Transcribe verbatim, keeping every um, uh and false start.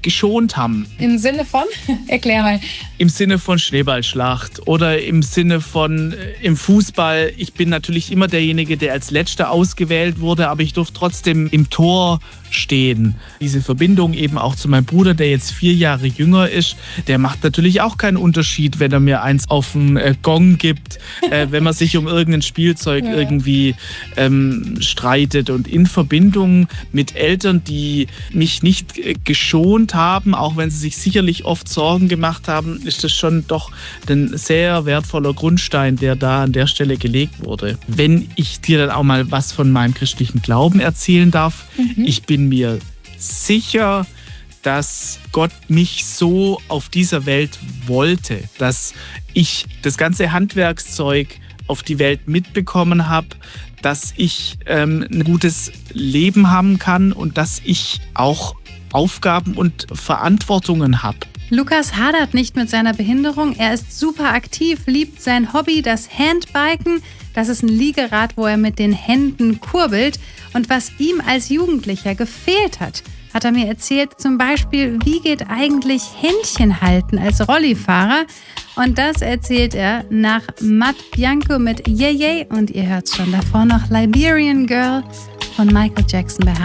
geschont haben. Im Sinne von? Erklär mal. Im Sinne von Schneeballschlacht oder im Sinne von äh, im Fußball. Ich bin natürlich immer derjenige, der als Letzter ausgewählt wurde, aber ich durfte trotzdem im Tor stehen. Diese Verbindung eben auch zu meinem Bruder, der jetzt vier Jahre jünger ist, der macht natürlich auch keinen Unterschied, wenn er mir eins auf den äh, Gong gibt, äh, wenn man sich um irgendein Spielzeug Ja. irgendwie ähm, streitet. Und in Verbindung mit Eltern, die mich nicht äh, geschont haben, auch wenn sie sich sicherlich oft Sorgen gemacht haben, ist das schon doch ein sehr wertvoller Grundstein, der da an der Stelle gelegt wurde. Wenn ich dir dann auch mal was von meinem christlichen Glauben erzählen darf, mhm. ich bin mir sicher, dass Gott mich so auf dieser Welt wollte, dass ich das ganze Handwerkszeug auf die Welt mitbekommen habe, dass ich ähm, ein gutes Leben haben kann und dass ich auch Aufgaben und Verantwortungen habe. Lukas hadert nicht mit seiner Behinderung. Er ist super aktiv, liebt sein Hobby, das Handbiken. Das ist ein Liegerad, wo er mit den Händen kurbelt. Und was ihm als Jugendlicher gefehlt hat, hat er mir erzählt, zum Beispiel, wie geht eigentlich Händchen halten als Rollifahrer? Und das erzählt er nach Matt Bianco mit Yay Yay. Und ihr hört schon davor noch Liberian Girl von Michael Jackson bei